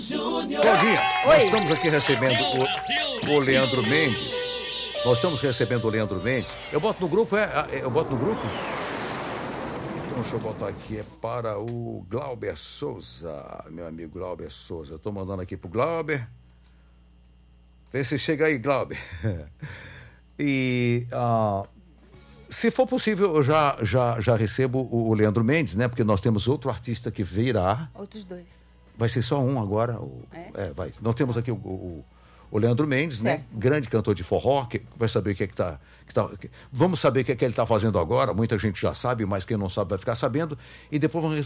Claudinha, nós estamos aqui recebendo o Leandro Mendes. Nós estamos recebendo o Leandro Mendes. Eu boto no grupo, eu boto no grupo? Então, deixa eu botar aqui, é para o Glauber Souza, meu amigo Glauber Souza. Eu tô mandando aqui pro Glauber. Vê se chega aí, Glauber. E se for possível, eu já recebo o Leandro Mendes, né? Porque nós temos outro artista que virá. Outros dois. Vai ser só um agora. Vai. Nós temos aqui o Leandro Mendes, certo, né? Grande cantor de forró, que vai saber o que é que tá. Vamos saber o que é que ele está fazendo agora. Muita gente já sabe, mas quem não sabe vai ficar sabendo. E depois